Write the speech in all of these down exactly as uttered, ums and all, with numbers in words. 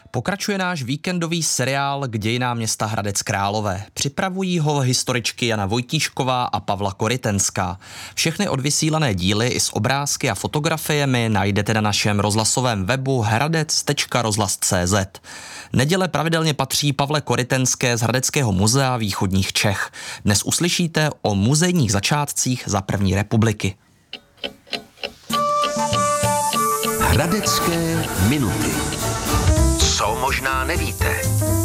Pokračuje náš víkendový seriál K dějinám města Hradec Králové. Připravují ho historičky Jana Vojtíšková a Pavla Korytenská. Všechny odvysílané díly i s obrázky a fotografiemi najdete na našem rozhlasovém webu hradec tečka rozhlas tečka cé zet. Neděle pravidelně patří Pavle Korytenské z Hradeckého muzea východních Čech. Dnes uslyšíte o muzejních začátcích za první republiky. Hradecké minuty. Co možná nevíte?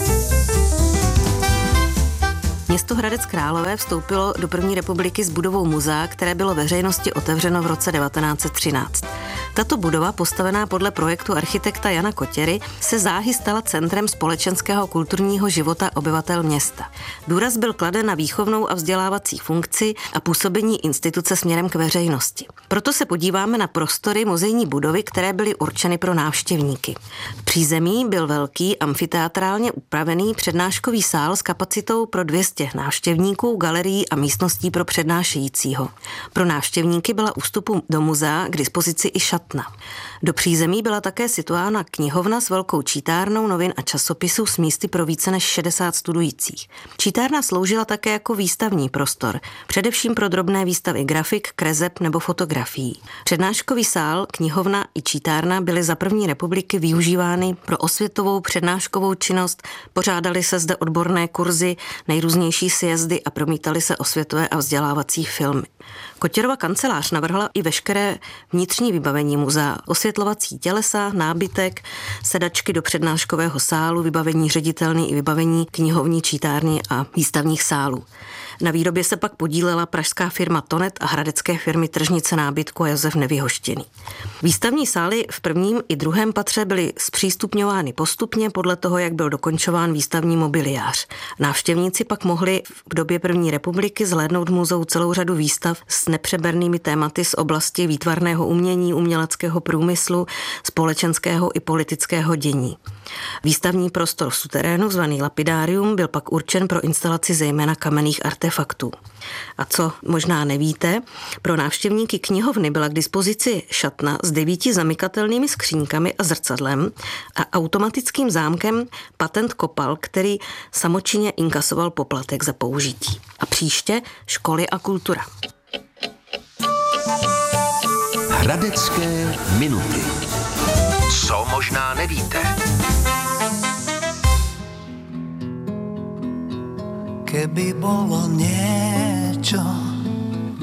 Město Hradec Králové vstoupilo do první republiky s budovou muzea, které bylo veřejnosti otevřeno v roce devatenáct set třináct. Tato budova, postavená podle projektu architekta Jana Kotěry, se záhy stala centrem společenského kulturního života obyvatel města. Důraz byl kladen na výchovnou a vzdělávací funkci a působení instituce směrem k veřejnosti. Proto se podíváme na prostory muzejní budovy, které byly určeny pro návštěvníky. V přízemí byl velký amfiteatrálně upravený přednáškový sál s kapacitou pro dvě stě návštěvníků, galerií a místností pro přednášejícího. Pro návštěvníky byla u vstupu do muzea k dispozici i šatna. Do přízemí byla také situována knihovna s velkou čítárnou novin a časopisů s místy pro více než šedesát studujících. Čítárna sloužila také jako výstavní prostor, především pro drobné výstavy grafik, kreseb nebo fotografií. Přednáškový sál, knihovna i čítárna byly za první republiky využívány pro osvětovou přednáškovou činnost, pořádaly se zde odborné kurzy, nejrůznější sjezdy a promítaly se osvětové a vzdělávací filmy. Kotěrova kancelář navrhla i veškeré vnitřní vybavení muzea, osvětlovací tělesa, nábytek, sedačky do přednáškového sálu, vybavení ředitelny i vybavení knihovní, čítárny a výstavních sálů. Na výrobě se pak podílela pražská firma Tonet a hradecké firmy Tržnice nábytku a Josef Nevyhoštěný. Výstavní sály v prvním i druhém patře byly zpřístupňovány postupně podle toho, jak byl dokončován výstavní mobiliář. Návštěvníci pak mohli v době první republiky zhlédnout v muzeu celou řadu výstav s nepřebernými tématy z oblasti výtvarného umění, uměleckého průmyslu, společenského i politického dění. Výstavní prostor v suterénu, zvaný lapidárium, byl pak určen pro instalaci zejména kamenných artefaktů. A co možná nevíte, pro návštěvníky knihovny byla k dispozici šatna s devíti zamykatelnými skříňkami a zrcadlem a automatickým zámkem patent Kopal, který samočinně inkasoval poplatek za použití. A příště školy a kultura. Hradecké minuty. Co možná nevíte? Keby bolo niečo,